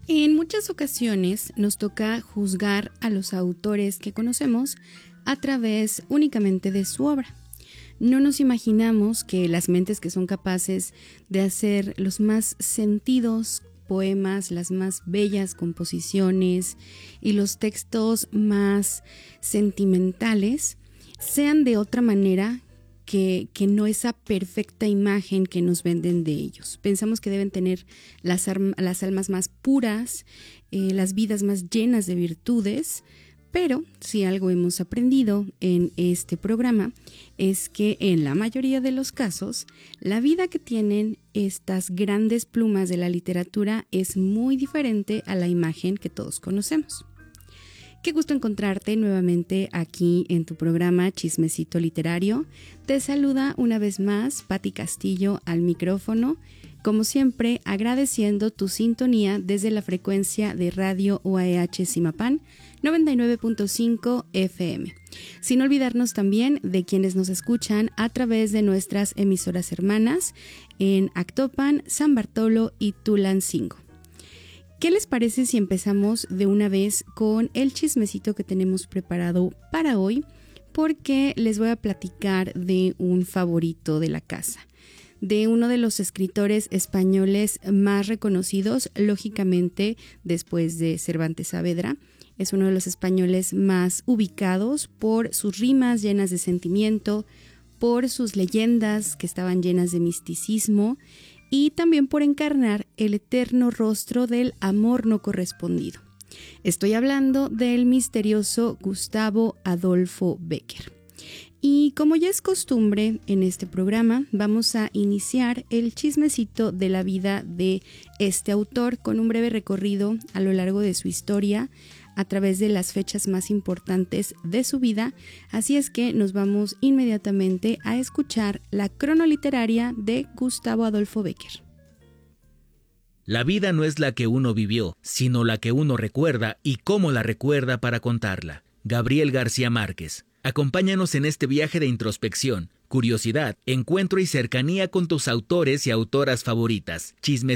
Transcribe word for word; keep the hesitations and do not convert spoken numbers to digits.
En muchas ocasiones nos toca juzgar a los autores que conocemos a través únicamente de su obra. No nos imaginamos que las mentes que son capaces de hacer los más sentidos poemas, las más bellas composiciones y los textos más sentimentales sean de otra manera que, que no esa perfecta imagen que nos venden de ellos. Pensamos que deben tener las, arm- las almas más puras, eh, las vidas más llenas de virtudes, pero si algo hemos aprendido en este programa es que en la mayoría de los casos, la vida que tienen estas grandes plumas de la literatura es muy diferente a la imagen que todos conocemos. Qué gusto encontrarte nuevamente aquí en tu programa Chismecito Literario. Te saluda una vez más Patti Castillo al micrófono. Como siempre, agradeciendo tu sintonía desde la frecuencia de Radio U A E H Zimapán noventa y nueve punto cinco F M. Sin olvidarnos también de quienes nos escuchan a través de nuestras emisoras hermanas en Actopan, San Bartolo y Tulancingo. ¿Qué les parece si empezamos de una vez con el chismecito que tenemos preparado para hoy? Porque les voy a platicar de un favorito de la casa, de uno de los escritores españoles más reconocidos, lógicamente después de Cervantes Saavedra. Es uno de los españoles más ubicados por sus rimas llenas de sentimiento, por sus leyendas que estaban llenas de misticismo y también por encarnar el eterno rostro del amor no correspondido. Estoy hablando del misterioso Gustavo Adolfo Bécquer. Y como ya es costumbre en este programa, vamos a iniciar el chismecito de la vida de este autor con un breve recorrido a lo largo de su historia a través de las fechas más importantes de su vida. Así es que nos vamos inmediatamente a escuchar la cronoliteraria de Gustavo Adolfo Bécquer. La vida no es la que uno vivió, sino la que uno recuerda y cómo la recuerda para contarla. Gabriel García Márquez. Acompáñanos en este viaje de introspección, curiosidad, encuentro y cercanía con tus autores y autoras favoritas. Chismes